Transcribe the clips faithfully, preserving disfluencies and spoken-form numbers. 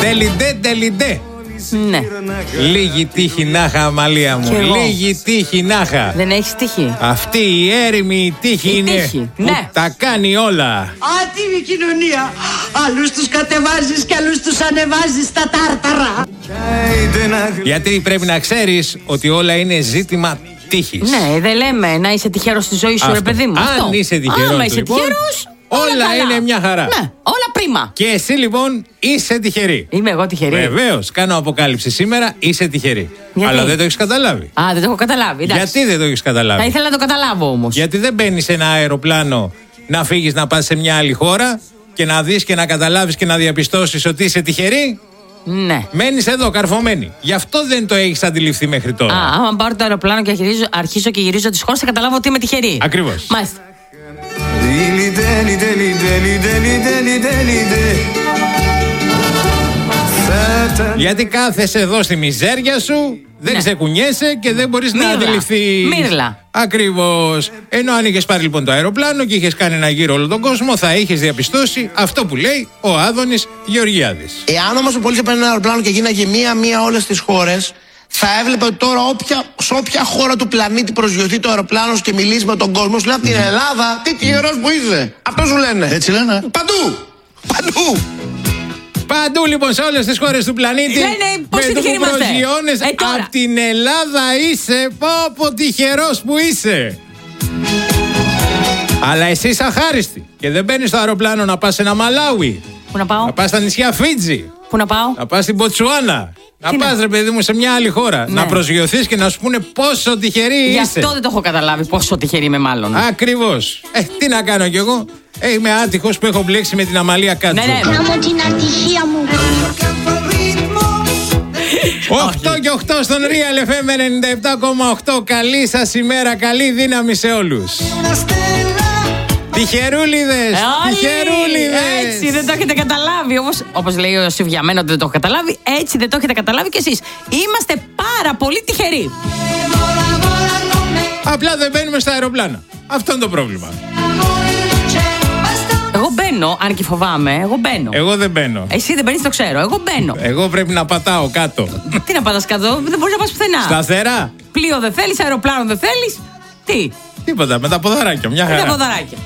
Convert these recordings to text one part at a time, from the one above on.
Τελιντέ, τελιντέ. Ναι. Λίγη τύχη να είχα, Αμαλία μου. Λίγη τύχη να είχα. Δεν έχεις τύχη. Αυτή η έρημη τύχη η είναι τύχη. που Ναι. τα κάνει όλα. Άτιμη κοινωνία. Άλλους τους κατεβάζεις και άλλους τους ανεβάζεις στα τάρταρα. Γιατί πρέπει να ξέρεις ότι όλα είναι ζήτημα τύχης. Ναι, δεν λέμε να είσαι τυχερός στη ζωή σου, Αυτό. ρε παιδί μου. Αν Αυτό. είσαι τυχερός, Άμα είσαι λοιπόν, τυχερός, όλα, όλα είναι μια χαρά. Ναι, όλα πρίμα. Και εσύ λοιπόν είσαι τυχερή. Είμαι εγώ τυχερή. Βεβαίως, κάνω αποκάλυψη σήμερα, είσαι τυχερή. Γιατί? Αλλά δεν το έχεις καταλάβει. Α, δεν το έχω καταλάβει. Εντάξει. Γιατί δεν το έχεις καταλάβει? Θα ήθελα να το καταλάβω όμως. Γιατί δεν μπαίνεις σε ένα αεροπλάνο να φύγεις να πας σε μια άλλη χώρα και να δεις και να καταλάβεις και να διαπιστώσεις ότι είσαι τυχερή. Ναι. Μένεις εδώ καρφωμένη. Γι' αυτό δεν το έχεις αντιληφθεί μέχρι τώρα. Α, άμα πάρω το αεροπλάνο και αρχίζω, αρχίσω και γυρίζω τις χώρες, θα καταλάβω ότι είμαι τυχερή. Ακριβώς. Μάλιστα. Γιατί κάθεσαι εδώ στη μιζέρια σου, δεν Ναι. ξεκουνιέσαι και δεν μπορείς να Μύρλα. αντιληφθείς. Μύρλα. Ακριβώς. Ενώ αν είχες πάρει λοιπόν το αεροπλάνο και είχες κάνει ένα γύρο όλο τον κόσμο, θα είχες διαπιστώσει αυτό που λέει ο Άδωνης Γεωργιάδης. Εάν όμως ο πολίτης έπαιρνε ένα αεροπλάνο και γίναγε μία-μία όλες τις χώρες, θα έβλεπε ότι τώρα όποια, σε όποια χώρα του πλανήτη προσγειωθεί το αεροπλάνο και μιλήσει με τον κόσμο, σου λέει από την Ελλάδα, τι τυχερός που είσαι. Αυτό σου λένε. Έτσι λένε. Παντού. Παντού. Παντού λοιπόν σε όλες τις χώρες του πλανήτη. Λένε πόσοι τυχεροί είμαστε. προσγειώνες, Ε, τώρα. απ' την Ελλάδα είσαι. Πω πω τυχερός που είσαι. Αλλά εσύ είσαι αχάριστη και δεν μπαίνεις στο αεροπλάνο να πας σε ένα Μαλάουι, Πού να πάω, να πας στα νησιά Φίτζι, πού να πάω. να πας στην Μποτσουάνα, να Τι πας να- ρε παιδί μου σε μια άλλη χώρα, Ναι. να προσγειωθείς και να σου πούνε πόσο τυχερή Γι' είσαι. αυτό δεν το έχω καταλάβει πόσο τυχερή είμαι, μάλλον. Ακριβώς. Ε, τι να κάνω κι εγώ. Ε, είμαι άτυχος που έχω μπλέξει με την Αμαλία Κάτσου. Ναι, ναι. Να μου την ατυχία μου. οκτώ και οκτώ στον Real εφ εμ ενενήντα επτά κόμμα οκτώ. Καλή σας ημέρα, καλή δύναμη σε όλους. Τυχερούλιδες, Όλοι! τυχερούλιδες. Έτσι δεν το έχετε καταλάβει. Όπως, όπως λέει ο Σιβιαμένο ότι δεν το έχω καταλάβει, έτσι δεν το έχετε καταλάβει κι εσείς. Είμαστε πάρα πολύ τυχεροί. Απλά δεν μπαίνουμε στα αεροπλάνα. Αυτό είναι το πρόβλημα. Εγώ μπαίνω, αν και φοβάμαι, εγώ μπαίνω. Εγώ δεν μπαίνω. Εσύ δεν μπαίνεις, το ξέρω. Εγώ μπαίνω. Εγώ πρέπει να πατάω κάτω. Τι να πατάς κάτω, δεν μπορείς να πας πουθενά. Σταθερά. Πλοίο δεν θέλεις, αεροπλάνο δεν θέλεις. Τι, Τίποτα, με τα ποδαράκια, μια με τα χαρά. ποδαράκια.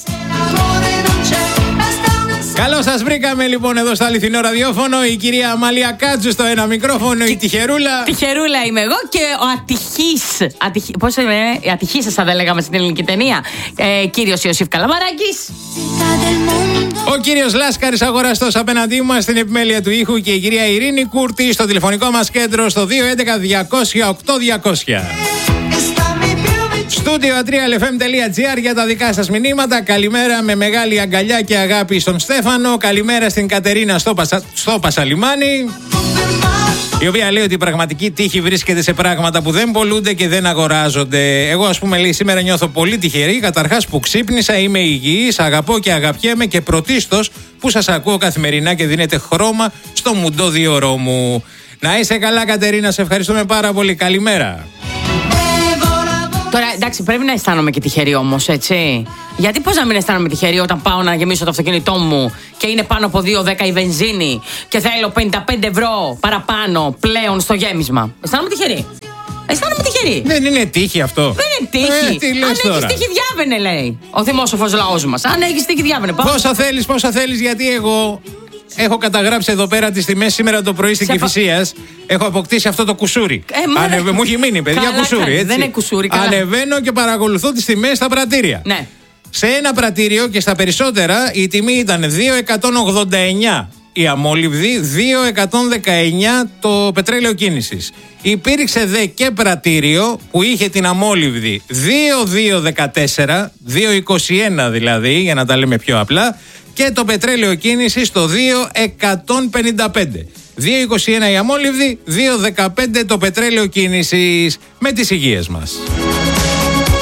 Καλώς σας βρήκαμε λοιπόν εδώ στο αληθινό ραδιόφωνο. Η κυρία Αμαλία Κάτσου στο ένα μικρόφωνο, η τυχερούλα. Τυχερούλα είμαι εγώ και ο ατυχής. Ατυχή, πώς είμαι, η ατυχής θα λέγαμε στην ελληνική ταινία. Ε, κύριος Ιωσήφ Καλαμαράκης. Ο κύριος Λάσκαρης αγοραστός απέναντί μας στην επιμέλεια του ήχου και η κυρία Ειρήνη Κούρτη στο τηλεφωνικό μας κέντρο στο δύο έντεκα διακόσια οκτώ διακόσια. Στούντιο ατρία ελ εφ εμ τελεία τζι άρ για τα δικά σας μηνύματα. Καλημέρα με μεγάλη αγκαλιά και αγάπη στον Στέφανο. Καλημέρα στην Κατερίνα στο, Πασα... στο Πασαλιμάνι, η οποία λέει ότι η πραγματική τύχη βρίσκεται σε πράγματα που δεν πολλούνται και δεν αγοράζονται. Εγώ, ας πούμε, λέει, σήμερα νιώθω πολύ τυχερή. Καταρχάς που ξύπνησα, είμαι υγιής, αγαπώ και αγαπιέμαι και πρωτίστως που σας ακούω καθημερινά και δίνετε χρώμα στο μουντόδιορό μου. Να είσαι καλά, Κατερίνα, σε ευχαριστούμε πάρα πολύ. Καλημέρα. Τώρα, εντάξει, πρέπει να αισθάνομαι και τυχερή όμως, έτσι. Γιατί πώς να μην αισθάνομαι τυχερή όταν πάω να γεμίσω το αυτοκίνητό μου και είναι πάνω από δύο δέκα η βενζίνη και θέλω πενήντα πέντε ευρώ παραπάνω πλέον στο γέμισμα. Αισθάνομαι τυχερή. Αισθάνομαι τυχερή. Δεν είναι τύχη αυτό. Δεν είναι τύχη. Ε, τι λες Αν τώρα. έχεις τύχη, διάβαινε, λέει ο θυμόσοφος λαός μας. Αν έχεις τύχη, διάβαινε. Πάω. Πόσα θέλεις, πόσα θέλεις, γιατί εγώ έχω καταγράψει εδώ πέρα τις τιμές σήμερα το πρωί στην Σε πα- Κηφισίας. Έχω αποκτήσει αυτό το κουσούρι. Ε, μα Ανεβε... ρε. Μου έχει μείνει, παιδιά, Καλά κουσούρι. κάνεις. Έτσι. Δεν είναι κουσούρι, καλά. Ανεβαίνω και παρακολουθώ τις τιμές στα πρατήρια. Ναι. Σε ένα πρατήριο και στα περισσότερα η τιμή ήταν δύο χιλιάδες εκατόν ογδόντα εννιά η αμόλυβδη, δύο χιλιάδες εκατόν δεκαεννιά το πετρέλαιο κίνησης. Υπήρξε δε και πρατήριο που είχε την αμόλυβδη δύο χιλιάδες διακόσια δεκατέσσερα, δύο χιλιάδες είκοσι ένα δηλαδή, για να τα λέμε πιο απλά, και το πετρέλαιο κίνησης το δύο χιλιάδες εκατόν πενήντα πέντε. δύο χιλιάδες είκοσι ένα η αμόλυβδη, δύο χιλιάδες δεκαπέντε το πετρέλαιο κίνησης, με τις υγείες μας.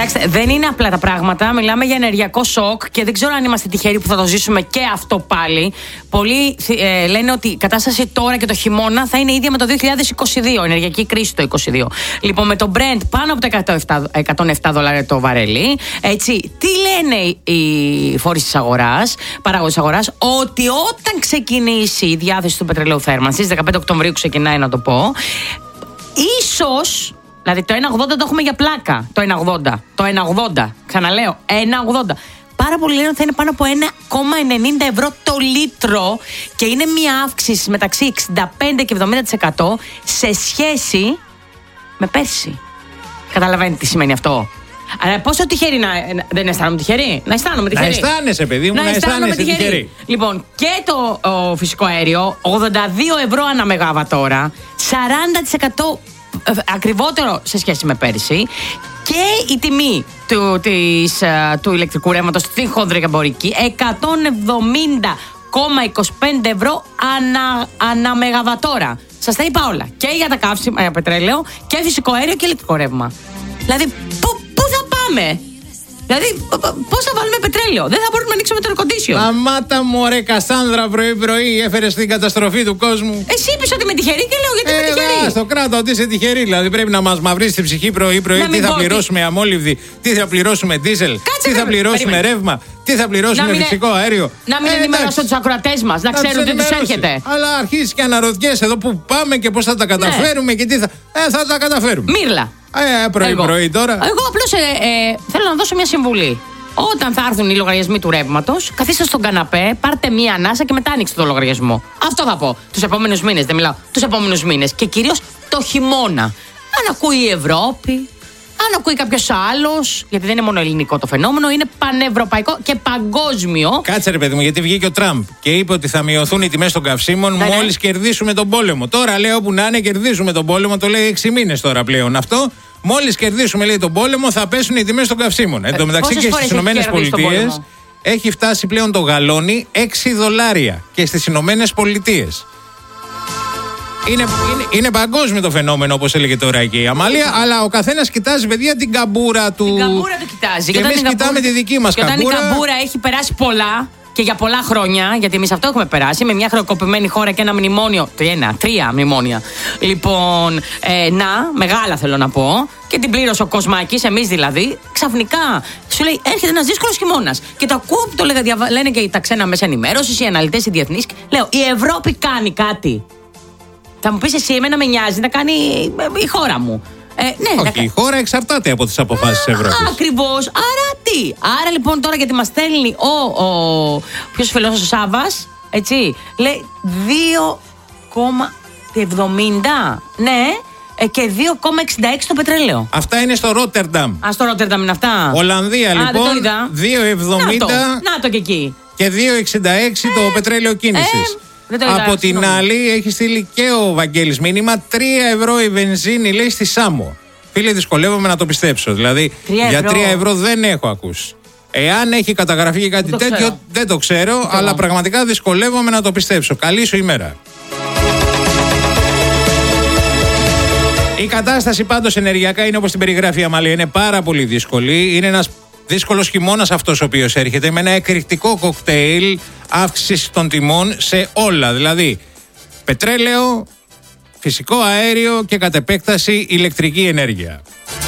Κοιτάξτε, δεν είναι απλά τα πράγματα. Μιλάμε για ενεργειακό σοκ και δεν ξέρω αν είμαστε τυχεροί που θα το ζήσουμε και αυτό πάλι. Πολλοί ε, λένε ότι η κατάσταση τώρα και το χειμώνα θα είναι ίδια με το δύο χιλιάδες είκοσι δύο, ενεργειακή κρίση το είκοσι δύο. Λοιπόν, με το Brent πάνω από τα εκατόν επτά δολάρια το βαρέλι. Έτσι, τι λένε οι φορείς της αγοράς, παράγοντες της αγοράς, ότι όταν ξεκινήσει η διάθεση του πετρελαίου θέρμανσης, δεκαπέντε Οκτωβρίου ξεκινάει να το πω, ίσως. Δηλαδή το ένα ογδόντα το έχουμε για πλάκα. Το ένα ογδόντα. Το ένα ογδόντα. Ξαναλέω, ένα ογδόντα. Πάρα πολλοί λένε ότι θα είναι πάνω από ένα κόμμα ενενήντα ευρώ το λίτρο και είναι μια αύξηση μεταξύ εξήντα πέντε και εβδομήντα τοις εκατό σε σχέση με πέρσι. Καταλαβαίνετε τι σημαίνει αυτό? Αλλά πόσο τυχερή να. Δεν αισθάνομαι τυχερή. Να αισθάνομαι τυχερή. Να αισθάνεσαι, παιδί μου, να, να αισθάνεσαι τυχερή. τυχερή. Λοιπόν, και το ο, φυσικό αέριο, ογδόντα δύο ευρώ ανά μεγάβατορα, σαράντα τοις εκατό ακριβότερο σε σχέση με πέρυσι, και η τιμή του, της, του ηλεκτρικού ρεύματος στην χονδρική εμπορική εκατόν εβδομήντα κόμμα είκοσι πέντε ευρώ ανά, ανά μεγαβατόρα. Σας τα είπα όλα. Και για τα καύσιμα, για πετρέλαιο, και φυσικό αέριο και ηλεκτρικό ρεύμα. Δηλαδή, πού, πού θα πάμε? Δηλαδή, πώς θα βάλουμε πετρέλαιο? Δεν θα μπορούμε να ανοίξουμε το air condition. Αμάτα μου, ρε Κασάνδρα, πρωί-πρωί έφερε στην καταστροφή του κόσμου. Εσύ είπες ότι είμαι τυχερή και λέω γιατί ε, είμαι τυχερή. Ε, στο κράτο ότι είσαι τυχερή. Δηλαδή πρέπει να μας μαυρίσει την ψυχή πρωί-πρωί. Τι θα πληρώσουμε αμόλυβδη, τι θα πληρώσουμε δίζελ, τι θα πληρώσουμε ρεύμα, τι θα πληρώσουμε φυσικό αέριο. Να μην ε, ενημερώσω τους ακροατές μας, να, να ξέρουν τι τους έρχεται. Αλλά αρχίζει και αναρωτιέσαι εδώ που πάμε και πώς θα τα καταφέρουμε, ναι, και τι θα. Ε, θα τα καταφέρουμε. Μύρλα. Ε, πρωί-πρωί τώρα. Εγώ απλώς ε, ε, θέλω να δώσω μια συμβουλή. Όταν θα έρθουν οι λογαριασμοί του ρεύματος, καθίστε στον καναπέ, πάρτε μία ανάσα και μετά ανοίξτε το λογαριασμό. Αυτό θα πω. Τους επόμενους μήνες, δεν μιλάω. Τους επόμενους μήνες. Και κυρίως το χειμώνα. Αν ακούει η Ευρώπη, αν ακούει κάποιος άλλος, γιατί δεν είναι μόνο ελληνικό το φαινόμενο, είναι πανευρωπαϊκό και παγκόσμιο. Κάτσε ρε παιδί μου, γιατί βγήκε ο Τραμπ και είπε ότι θα μειωθούν οι τιμές των καυσίμων ναι, μόλις ναι. κερδίσουμε τον πόλεμο. Τώρα λέει όπου να είναι, κερδίζουμε τον πόλεμο, το λέει έξι μήνες τώρα πλέον αυτό. Μόλις κερδίσουμε, λέει, τον πόλεμο, θα πέσουν οι τιμές των καυσίμων. Εν τω μεταξύ και στις Ηνωμένες Πολιτείες έχει φτάσει πλέον το γαλόνι έξι δολάρια και στις Ηνωμένες Πολιτείες. Είναι, είναι, είναι παγκόσμιο το φαινόμενο, όπως έλεγε τώρα και η Αμάλια, αλλά ο καθένας κοιτάζει, παιδιά, την καμπούρα του. Την καμπούρα του κοιτάζει. Και εμείς κοιτάμε καμπούρα, τη δική μας και καμπούρα. Όταν η καμπούρα έχει περάσει πολλά και για πολλά χρόνια, γιατί εμείς αυτό έχουμε περάσει, με μια χρεοκοπημένη χώρα και ένα μνημόνιο. Τι ένα, τρία μνημόνια. Λοιπόν, ε, να, μεγάλα θέλω να πω, και την πλήρωσε ο Κοσμάκης, εμείς δηλαδή. Ξαφνικά σου λέει: έρχεται ένας δύσκολος χειμώνας. Και το ακούω που το λέγα, λένε και τα ξένα μέσα ενημέρωσης, οι αναλυτές, οι διεθνείς. Λέω: η Ευρώπη κάνει κάτι. Θα μου πεις εσύ, εμένα με νοιάζει να κάνει η χώρα μου. Ε, ναι, όχι, να... η χώρα εξαρτάται από τις αποφάσεις της Ευρώπης. Ακριβώς. Άρα τι. Άρα λοιπόν τώρα, γιατί μας στέλνει ο, ο ποιος φιλός, ο Σάββας, έτσι, λέει δύο κόμμα εβδομήντα, ναι, και δύο κόμμα εξήντα έξι το πετρέλαιο. Αυτά είναι στο Ρότερνταμ. Α, στο Ρότερνταμ είναι αυτά. Ολλανδία. Α, λοιπόν, δύο κόμμα εβδομήντα να το, να το και εκεί. Και δύο κόμμα εξήντα έξι ε, το πετρέλαιο κίνησης. Ε, Από την νόμι. άλλη έχει στείλει και ο Βαγγέλης μήνυμα τρία ευρώ η βενζίνη, λέει, στη Σάμο. Φίλε, δυσκολεύομαι να το πιστέψω. Δηλαδή για τρία ευρώ δεν έχω ακούσει. Εάν έχει καταγραφεί και κάτι τέτοιο, ξέρω. δεν το ξέρω, δεν αλλά πραγματικά δυσκολεύομαι να το πιστέψω. Καλή σου ημέρα. Η κατάσταση πάντως ενεργειακά είναι όπως την περιγράφει η Αμαλία. Είναι πάρα πολύ δύσκολη. Είναι ένας δύσκολος χειμώνας αυτός ο οποίος έρχεται με ένα εκρηκτικό κοκτέιλ αύξηση των τιμών σε όλα. Δηλαδή πετρέλαιο, φυσικό αέριο και κατ' επέκταση ηλεκτρική ενέργεια.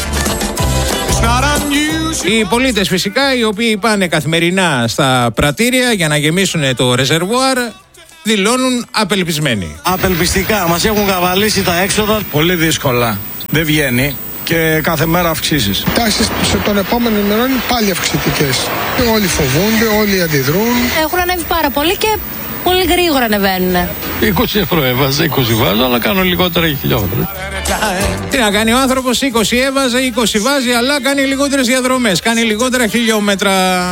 Οι πολίτες φυσικά, οι οποίοι πάνε καθημερινά στα πρατήρια για να γεμίσουν το ρεζερβουάρ, δηλώνουν απελπισμένοι. Απελπιστικά, μας έχουν καβαλήσει τα έξοδα. Πολύ δύσκολα. Δεν βγαίνει. Και κάθε μέρα αυξήσεις. Οι τάσεις των επόμενων ημερών είναι πάλι αυξητικές. Όλοι φοβούνται, όλοι αντιδρούν. Έχουν ανέβει πάρα πολύ και πολύ γρήγορα ανεβαίνουν. είκοσι ευρώ έβαζε, είκοσι βάζω, αλλά κάνω λιγότερα για χιλιόμετρα. Τι να κάνει ο άνθρωπος, είκοσι έβαζε, είκοσι βάζει, αλλά κάνει λιγότερες διαδρομές, κάνει λιγότερα χιλιόμετρα.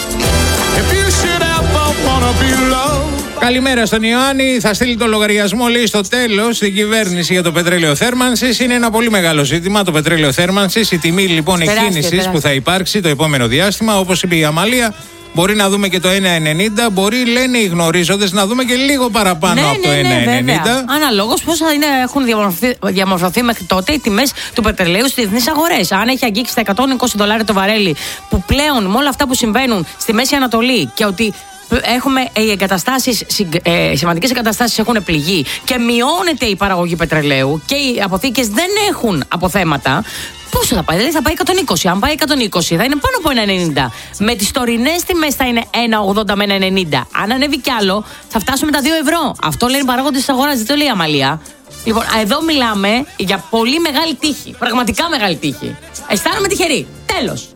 Καλημέρα στον Ιωάννη. Θα στείλει το λογαριασμό, λέει, στο τέλος στην κυβέρνηση για το πετρέλαιο θέρμανσης. Είναι ένα πολύ μεγάλο ζήτημα το πετρέλαιο θέρμανσης. Η τιμή λοιπόν εκκίνησης που θα υπάρξει το επόμενο διάστημα, όπως είπε η Αμαλία, Μπορεί να δούμε και το ένα ενενήντα. Μπορεί, λένε οι γνωρίζοντες, να δούμε και λίγο παραπάνω ναι, από το ναι, ναι, ένα ενενήντα. Αναλόγως πώς θα είναι, έχουν διαμορφωθεί, διαμορφωθεί μέχρι τότε οι τιμές του πετρελαίου στις διεθνείς αγορές. Αν έχει αγγίξει τα εκατόν είκοσι δολάρια το βαρέλι, που πλέον με όλα αυτά που συμβαίνουν στη Μέση Ανατολή και ότι έχουμε οι εγκαταστάσεις, ε, σημαντικές εγκαταστάσεις έχουν πληγεί και μειώνεται η παραγωγή πετρελαίου και οι αποθήκες δεν έχουν αποθέματα. Πόσο θα πάει, δηλαδή θα πάει εκατόν είκοσι. Αν πάει εκατόν είκοσι θα είναι πάνω από ένα ενενήντα. Με τις τωρινές τιμές θα είναι ένα ογδόντα με ένα ενενήντα. Αν ανέβει κι άλλο θα φτάσουμε τα δύο ευρώ. Αυτό λένε οι παράγοντες της αγοράς, δεν το λέει η Αμαλία. Λοιπόν, εδώ μιλάμε για πολύ μεγάλη τύχη. Πραγματικά μεγάλη τύχη. Αισθάνομαι τυχερή. Τέλος.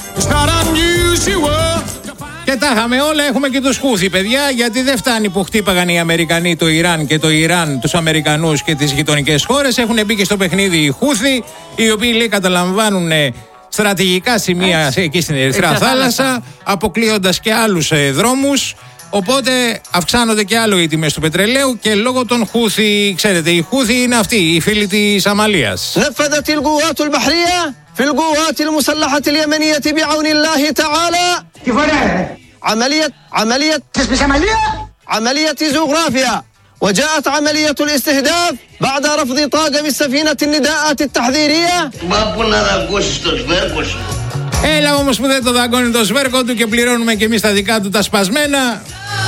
Και τα είχαμε όλα, έχουμε και τους Χούθι, παιδιά, γιατί δεν φτάνει που χτύπαγαν οι Αμερικανοί το Ιράν και το Ιράν τους Αμερικανούς και τις γειτονικές χώρες. Έχουν μπει και στο παιχνίδι οι Χούθι, οι οποίοι λέει καταλαμβάνουν στρατηγικά σημεία έτσι, εκεί στην Ερυθρά θάλασσα, θάλασσα αποκλείοντας και άλλους ε, δρόμους. Οπότε αυξάνονται και άλλο οι τιμές του πετρελαίου και λόγω των Χούθι, ξέρετε, οι Χούθι είναι αυτοί, οι φίλοι της Αμαλίας. في القوات المسلحة اليمنية بعون الله تعالى كيف هذا؟ عملية عملية تسمى عملية؟ عملية زوغرافيا وجاءت عملية الاستهداف بعد رفض طاقم السفينة النداءات التحذيرية. ما قلنا داγκώσεις το σβέρκος. Έλα όμως που δεν το δαγκώνει το σβέρκο του και πληρώνουμε και εμείς τα δικά του τα σπασμένα.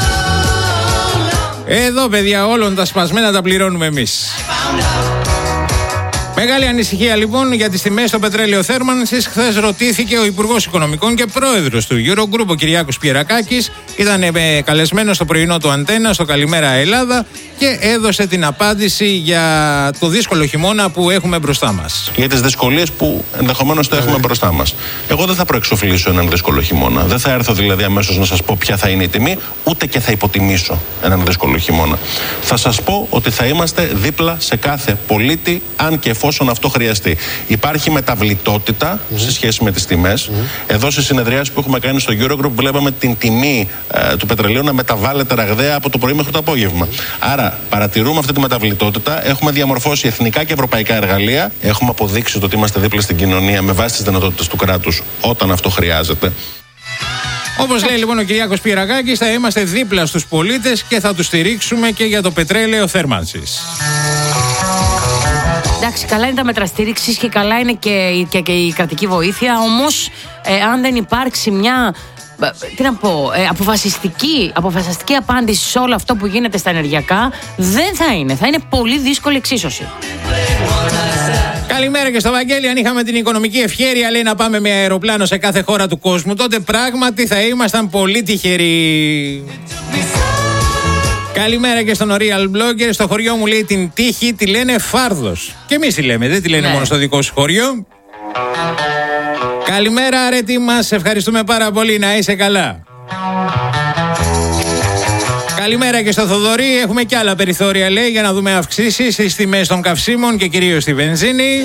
Εδώ, παιδιά, όλων τα σπασμένα τα πληρώνουμε εμείς. Μεγάλη ανησυχία λοιπόν για τις τιμές στο πετρέλαιο θέρμανσης. Χθες ρωτήθηκε ο Υπουργός Οικονομικών και Πρόεδρος του Eurogroup, ο Κυριάκος Πιερακάκης. Ήταν καλεσμένος στο πρωινό του Αντένα, στο Καλημέρα Ελλάδα, και έδωσε την απάντηση για το δύσκολο χειμώνα που έχουμε μπροστά μας. Για τις δυσκολίες που ενδεχομένως θα έχουμε μπροστά μας. Εγώ δεν θα προεξοφλήσω έναν δύσκολο χειμώνα. Δεν θα έρθω δηλαδή αμέσως να σας πω ποια θα είναι η τιμή, ούτε και θα υποτιμήσω έναν δύσκολο χειμώνα. Θα σας πω ότι θα είμαστε δίπλα σε κάθε πολίτη, αν και εφόσον αυτό χρειαστεί. Υπάρχει μεταβλητότητα mm-hmm. σε σχέση με τις τιμές. Mm-hmm. Εδώ στις συνεδριάσεις που έχουμε κάνει στο Eurogroup βλέπαμε την τιμή ε, του πετρελαίου να μεταβάλλεται ραγδαία από το πρωί μέχρι το απόγευμα. Mm-hmm. Άρα παρατηρούμε αυτή τη μεταβλητότητα. Έχουμε διαμορφώσει εθνικά και ευρωπαϊκά εργαλεία. Έχουμε αποδείξει το ότι είμαστε δίπλα στην κοινωνία με βάση τις δυνατότητες του κράτους όταν αυτό χρειάζεται. Όπως λέει λοιπόν ο Κυριάκος Πιερακάκης, θα είμαστε δίπλα στους πολίτες και θα τους στηρίξουμε και για το πετρέλαιο θέρμανσης. Εντάξει, καλά είναι τα μέτρα στήριξης και καλά είναι και, και, και η κρατική βοήθεια. Όμως, ε, αν δεν υπάρξει μια τι να πω, ε, αποφασιστική, αποφασιστική απάντηση σε όλο αυτό που γίνεται στα ενεργειακά, δεν θα είναι. Θα είναι πολύ δύσκολη εξίσωση. Καλημέρα και στο Βαγγέλη. Αν είχαμε την οικονομική ευχέρεια, λέει, να πάμε με αεροπλάνο σε κάθε χώρα του κόσμου, τότε πράγματι θα ήμασταν πολύ τυχεροί. Καλημέρα και στον Real Blogger. Στο χωριό μου, λέει, την τύχη τη λένε Φάρδος. Και εμείς τη λέμε, δεν τη λένε ναι. μόνο στο δικό σου χωριό. Καλημέρα, αρέτη μας. Ευχαριστούμε πάρα πολύ. Να είσαι καλά. Καλημέρα και στο Θοδωρή. Έχουμε και άλλα περιθώρια, λέει, για να δούμε αυξήσεις στις τιμές των καυσίμων και κυρίως στη βενζίνη.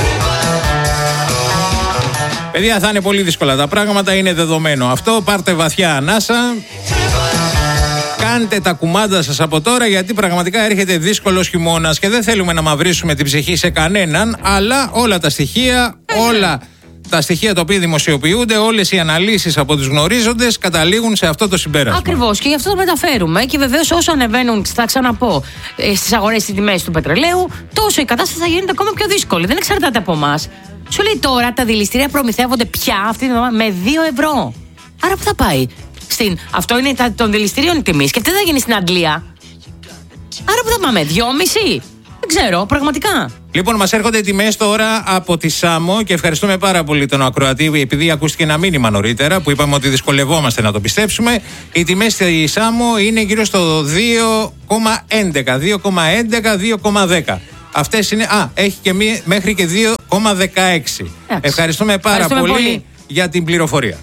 Παιδιά, θα είναι πολύ δύσκολα τα πράγματα, είναι δεδομένο αυτό. Πάρτε βαθιά ανάσα. Κάντε τα κουμάντα σας από τώρα, γιατί πραγματικά έρχεται δύσκολος χειμώνας και δεν θέλουμε να μαυρίσουμε την ψυχή σε κανέναν, αλλά όλα τα στοιχεία, όλα τα στοιχεία τα οποία δημοσιοποιούνται, όλες οι αναλύσεις από τους γνωρίζοντες καταλήγουν σε αυτό το συμπέρασμα. Ακριβώς, και γι' αυτό το μεταφέρουμε. Και βεβαίως όσο ανεβαίνουν, θα ξαναπώ, στις αγορές στις τιμές του πετρελαίου, τόσο η κατάσταση θα γίνεται ακόμα πιο δύσκολη. Δεν εξαρτάται από εμάς. Σου λέει τώρα τα δηληστήρια προμηθεύονται πια αυτή την εβδομάδα με δύο ευρώ. Άρα που θα πάει? Στην, αυτό είναι τα, των δηληστηρίων τιμής. Και τι θα γίνει στην Αγγλία? Άρα που θα πάμε, δυόμιση? Δεν ξέρω, πραγματικά. Λοιπόν, μας έρχονται τιμές τώρα από τη Σάμο και ευχαριστούμε πάρα πολύ τον ακροατή, επειδή ακούστηκε ένα μήνυμα νωρίτερα που είπαμε ότι δυσκολευόμαστε να το πιστέψουμε. Οι τιμές στη Σάμο είναι γύρω στο δύο κόμμα έντεκα, δύο κόμμα έντεκα, δύο κόμμα δέκα. Αυτές είναι, α, έχει και μη, μέχρι και δύο κόμμα δεκαέξι. Ευχαριστούμε πάρα ευχαριστούμε πολύ, πολύ για την πληροφορία.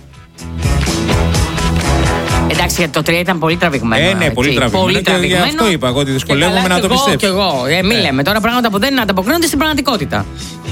Εντάξει, γιατί το τρία ήταν πολύ τραβηγμένο. Ε, ναι, έτσι. πολύ τραβηγμένο. Πολύ τραβηγμένο. Γι' αυτό είπα εγώ ότι δυσκολεύομαι να το εγώ, πιστέψω. Και εγώ. Ε, μην ε. λέμε τώρα πράγματα που δεν ανταποκρίνονται στην πραγματικότητα.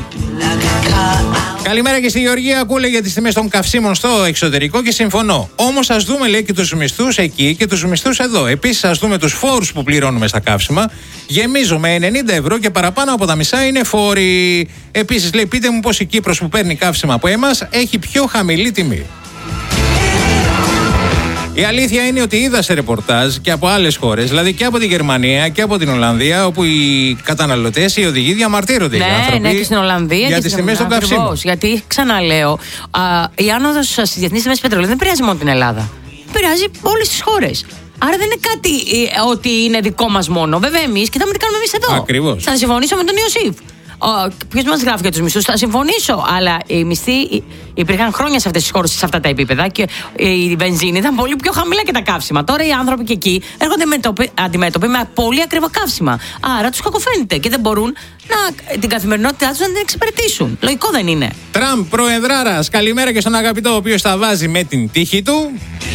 Καλημέρα και στη Γεωργία. Ακούω, λέει, για τις τιμές των καυσίμων στο εξωτερικό και συμφωνώ. Όμως ας δούμε, λέει, και τους μισθούς εκεί και τους μισθούς εδώ. Επίσης, ας δούμε τους φόρους που πληρώνουμε στα καύσιμα. Γεμίζουμε ενενήντα ευρώ και παραπάνω από τα μισά είναι φόροι. Επίσης, λέει, πείτε μου πώς η Κύπρος που παίρνει καύσιμα από εμάς έχει πιο χαμηλή τιμή. Η αλήθεια είναι ότι είδα σε ρεπορτάζ και από άλλες χώρες, δηλαδή και από τη Γερμανία και από την Ολλανδία, όπου οι καταναλωτές, οι οδηγοί διαμαρτύρονται. Ναι, οι άνθρωποι, ναι, και στην Ολλανδία για και τις στην τιμές των καυσίμων. Γιατί, ξαναλέω, α, η άνοδος στις διεθνείς τιμές πετρελαίου δεν επηρεάζει μόνο την Ελλάδα. Επηρεάζει όλες τις χώρες. Άρα δεν είναι κάτι ε, ότι είναι δικό μας μόνο. Βέβαια, εμείς κοιτάμε τι κάνουμε εμείς εδώ. Ακριβώς. Θα συμφωνήσω με τον Ιωσήφ. Ποιος μας γράφει για τους μισθούς, θα συμφωνήσω. Αλλά οι μισθοί υπήρχαν χρόνια σε αυτές τις χώρες, σε αυτά τα επίπεδα και η βενζίνη ήταν πολύ πιο χαμηλά και τα καύσιμα. Τώρα οι άνθρωποι και εκεί έρχονται αντιμέτωποι με πολύ ακριβά καύσιμα. Άρα τους κακοφαίνεται και δεν μπορούν να, την καθημερινότητά τους να την εξυπηρετήσουν. Λογικό δεν είναι. Τραμπ, προεδράρας, καλημέρα και στον αγαπητό, ο οποίος τα βάζει με την τύχη του.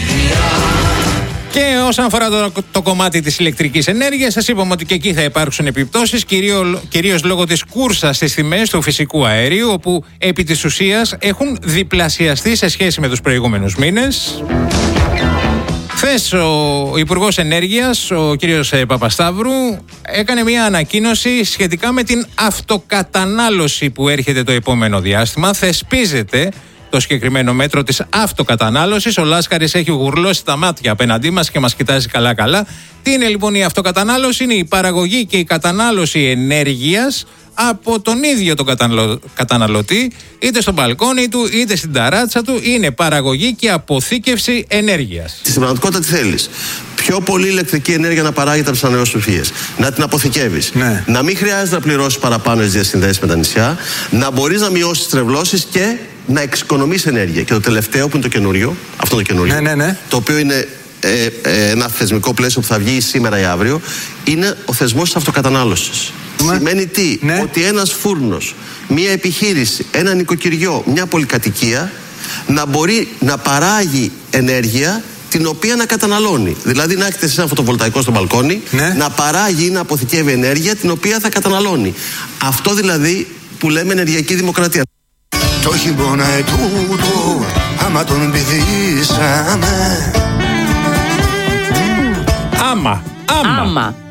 Και όσον αφορά το, το κομμάτι της ηλεκτρικής ενέργειας, σας είπαμε ότι και εκεί θα υπάρξουν επιπτώσεις, κυρίως, κυρίως λόγω της κούρσας στις τιμές του φυσικού αερίου, όπου επί της ουσίας έχουν διπλασιαστεί σε σχέση με τους προηγούμενους μήνες. Χθες ο Υπουργός Ενέργειας, ο κύριος Παπασταύρου, έκανε μια ανακοίνωση σχετικά με την αυτοκατανάλωση που έρχεται το επόμενο διάστημα. Θεσπίζεται το συγκεκριμένο μέτρο της αυτοκατανάλωσης. Ο Λάσκαρης έχει γουρλώσει τα μάτια απέναντί μας και μας κοιτάζει καλά-καλά. Τι είναι λοιπόν η αυτοκατανάλωση? Είναι η παραγωγή και η κατανάλωση ενέργειας από τον ίδιο τον καταναλω... καταναλωτή, είτε στο μπαλκόνι του είτε στην ταράτσα του. Είναι παραγωγή και αποθήκευση ενέργειας. Στην πραγματικότητα τι θέλεις? Πιο πολύ ηλεκτρική ενέργεια να παράγεται από τις ανανεώσιμες πηγές. Να την αποθηκεύεις. Ναι. Να μην χρειάζεται να πληρώσεις παραπάνω τις διασυνδέσεις με τα νησιά. Να μπορείς να μειώσεις τις τρευλώσεις και να εξοικονομείς ενέργεια. Και το τελευταίο που είναι το καινούριο, αυτό το καινούριο, ναι, ναι, ναι. το οποίο είναι ε, ε, ένα θεσμικό πλαίσιο που θα βγει σήμερα ή αύριο, είναι ο θεσμός της αυτοκατανάλωσης. Ναι. Σημαίνει τι? Ναι. Ότι ένας φούρνος, μια επιχείρηση, ένα νοικοκυριό, μια πολυκατοικία να μπορεί να παράγει ενέργεια την οποία να καταναλώνει. Δηλαδή να έχετε εσείς ένα φωτοβολταϊκό στο μπαλκόνι, ναι. να παράγει ή να αποθηκεύει ενέργεια την οποία θα καταναλώνει. Αυτό δηλαδή που λέμε ενεργειακή δημοκρατία. Το χειμώνα ετούτο, άμα τον πηδήσαμε. Άμα, άμα. Άμα.